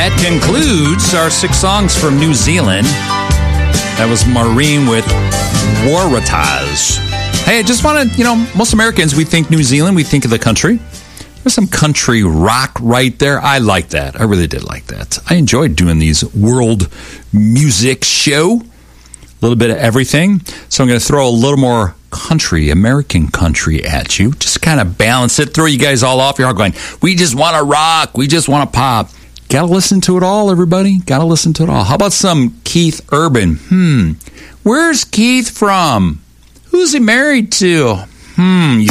That concludes our 6 songs from New Zealand. That was Maureen with Waratahs. Hey, I just want to, most Americans, we think New Zealand, we think of the country. There's some country rock right there. I like that. I really did like that. I enjoyed doing these world music show. A little bit of everything. So I'm going to throw a little more country, American country at you. Just kind of balance it. Throw you guys all off your heart going, we just want to rock. We just want to pop. Got to listen to it all, everybody. Got to listen to it all. How about some Keith Urban? Where's Keith from? Who's he married to? You